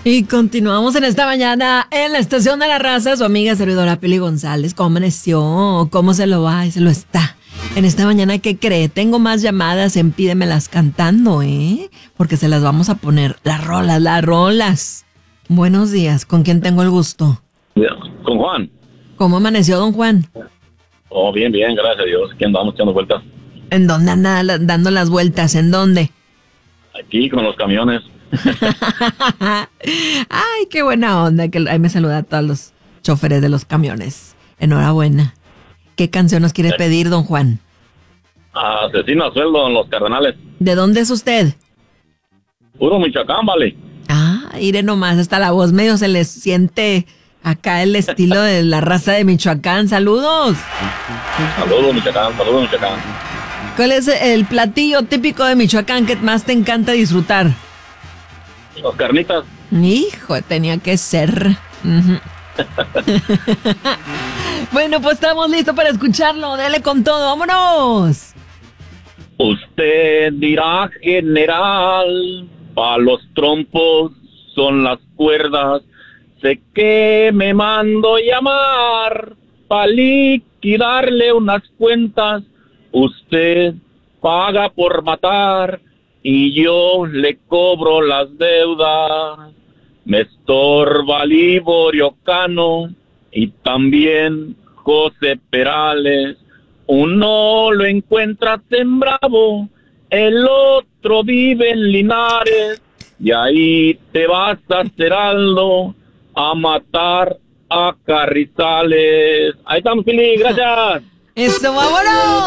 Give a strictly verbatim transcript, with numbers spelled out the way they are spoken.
Y continuamos en esta mañana en la estación de la raza, su amiga servidora Pili González. ¿Cómo amaneció? ¿Cómo se lo va? Y se lo está. En esta mañana, ¿qué cree? Tengo más llamadas en Pídemelas cantando, ¿eh? Porque se las vamos a poner. Las rolas, las rolas. Buenos días. ¿Con quién tengo el gusto? Con Juan. ¿Cómo amaneció, don Juan? Oh, bien, bien, gracias a Dios. Aquí andamos echando vueltas. ¿En dónde anda la- dando las vueltas? ¿En dónde? Aquí con los camiones. Ay, qué buena onda. Que ahí me saluda a todos los choferes de los camiones. Enhorabuena. ¿Qué canción nos quiere pedir, don Juan? Asesino a sueldo en los Cardenales. ¿De dónde es usted? Puro Michoacán, vale. Ah, iré nomás, hasta la voz medio se les siente acá el estilo de la raza de Michoacán. ¡Saludos! Saludos, Michoacán, saludos, Michoacán. ¿Cuál es el platillo típico de Michoacán que más te encanta disfrutar? Las carnitas. Hijo, tenía que ser. Ujú. Bueno, pues estamos listos para escucharlo. Dele con todo, vámonos. Usted dirá, general, pa' los trompos son las cuerdas. Sé que me mando llamar pa' liquidarle unas cuentas. Usted paga por matar y yo le cobro las deudas. Me estorba Liborio Cano y también José Perales. Uno lo encuentras en Bravo, el otro vive en Linares, y ahí te vas a Ceraldo a matar a Carrizales. Ahí estamos, Pili, gracias. ¡Eso, vámonos!